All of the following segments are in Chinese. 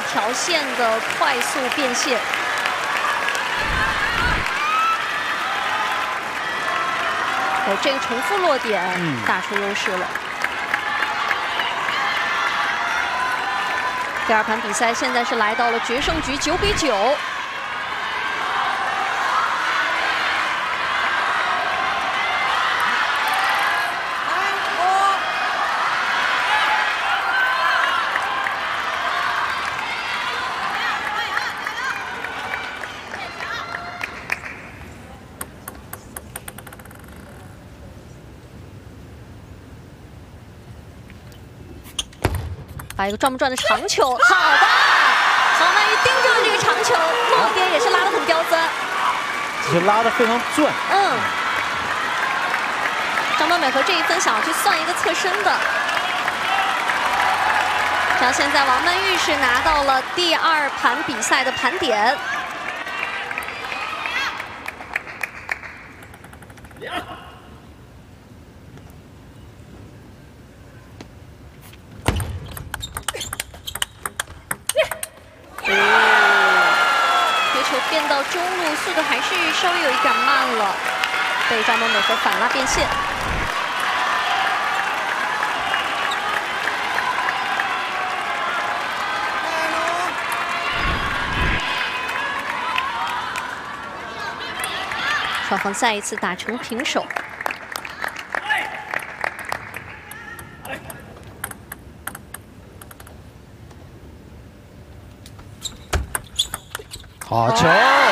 条线的快速变现。这个重复落点打出优势了。第二盘比赛现在是来到了决胜局，9比9。 把一个转不转的长球，好的，王曼玉盯住了这个长球，落点也是拉得很刁钻， 其实拉得非常转。 张本美和这一分想要去算一个侧身的，然后现在王曼玉是拿到了第二盘比赛的盘点。 变到中路，速度还是稍微有一点慢了，被张本美和反拉变线。双方再一次打成平手。 好球！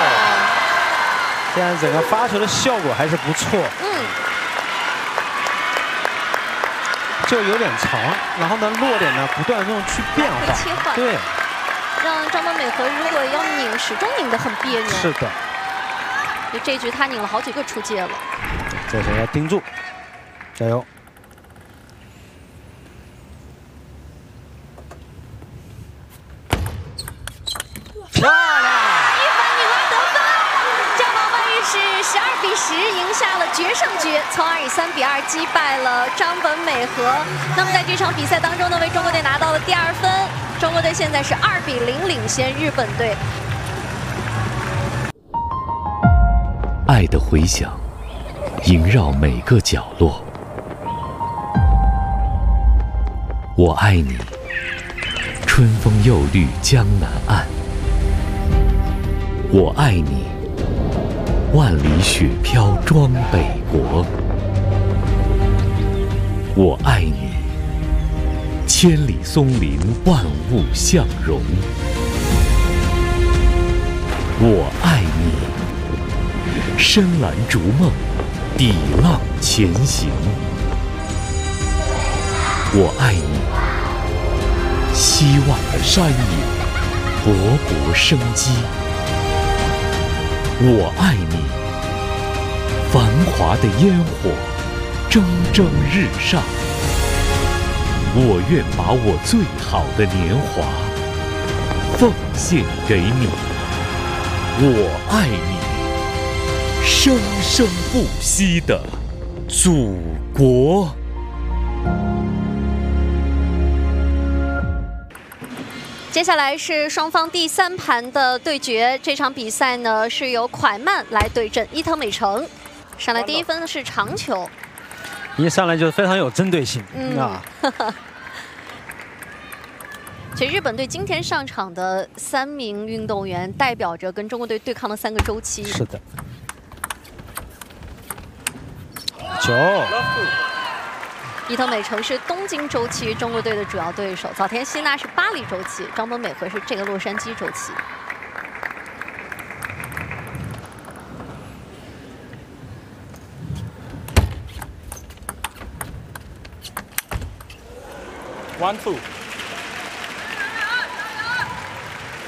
现在整个发球的效果还是不错，就有点长，然后呢落点呢不断这种去变化， 切换， 对， 让张本美和如果要拧，始终拧得很别扭。 是的， 就这局他拧了好几个出界了， 这时候要盯住，加油！ 漂亮！ 一分女篮得分，这样王曼玉是12比10赢下了决胜局，从而以3比2击败了张本美和。那么在这场比赛当中呢，为中国队拿到了第2分，中国队现在是2比0领先日本队。 爱的回响萦绕每个角落，我爱你，春风又绿江南岸。 我爱你，万里雪飘装北国。我爱你，千里松林万物相融。我爱你，深蓝逐梦，抵浪前行。我爱你，希望的山野，勃勃生机。 我爱你，繁华的烟火，蒸蒸日上。我愿把我最好的年华奉献给你。我爱你，生生不息的祖国。 接下来是双方第3盘的对决，这场比赛呢是由蒯曼来对阵伊藤美诚。上来第一分是长球， 一上来就非常有针对性啊。 其实日本队今天上场的3名运动员，代表着跟中国队对抗的3个周期。 是的。球。 伊藤美诚是东京周期中国队的主要对手，早田希娜是巴黎周期，张本美和是这个洛杉矶周期。 1-2。